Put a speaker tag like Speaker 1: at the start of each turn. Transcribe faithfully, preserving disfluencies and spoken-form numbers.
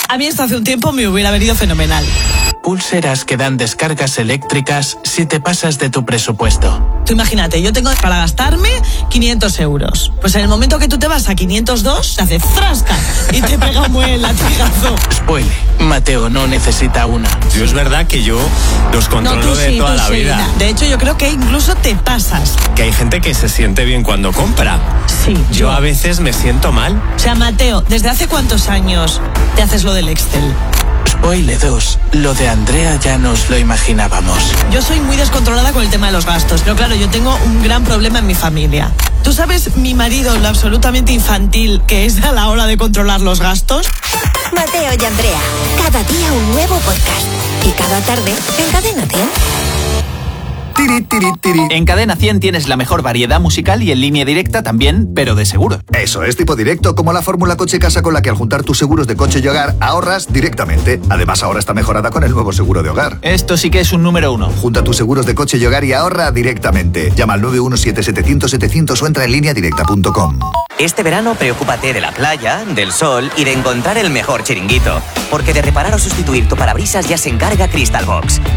Speaker 1: A mí esto hace un tiempo me hubiera venido fenomenal.
Speaker 2: Pulseras que dan descargas eléctricas si te pasas de tu presupuesto.
Speaker 1: Tú imagínate, yo tengo para gastarme quinientos euros. Pues en el momento que tú te vas a quinientos dos, te hace frasca y te pega un buen latigazo.
Speaker 2: Spoiler, Mateo no necesita una.
Speaker 3: Yo es verdad que yo los controlo
Speaker 1: no, tú
Speaker 3: de
Speaker 1: sí,
Speaker 3: toda
Speaker 1: tú
Speaker 3: la
Speaker 1: sí.
Speaker 3: vida.
Speaker 1: De hecho, yo creo que incluso te pasas.
Speaker 3: Que hay gente que se siente bien cuando compra.
Speaker 1: Sí.
Speaker 3: Yo,
Speaker 1: yo
Speaker 3: a veces me siento mal.
Speaker 1: O sea, Mateo, ¿desde hace cuántos años te haces lo del Excel?
Speaker 2: Spoiler dos, lo de Andrea ya nos lo imaginábamos.
Speaker 1: Yo soy muy descontrolada con el tema de los gastos, pero claro, yo tengo un gran problema en mi familia. ¿Tú sabes mi marido lo absolutamente infantil que es a la hora de controlar los gastos?
Speaker 4: Mateo y Andrea, cada día un nuevo podcast. Y cada tarde en Cadena cien.
Speaker 5: Tiri, tiri, tiri.
Speaker 6: En Cadena cien tienes la mejor variedad musical y en línea directa también, pero de seguro.
Speaker 5: Eso es tipo directo, como la fórmula coche casa con la que al juntar tus seguros de coche y hogar ahorras directamente. Además, ahora está mejorada con el nuevo seguro de hogar.
Speaker 6: Esto sí que es un número uno.
Speaker 5: Junta tus seguros de coche y hogar y ahorra directamente. Llama al nueve uno siete siete cero cero siete cero cero o entra en línea directa punto com.
Speaker 7: Este verano preocúpate de la playa, del sol y de encontrar el mejor chiringuito. Porque de reparar o sustituir tu parabrisas ya se encarga Crystal Box.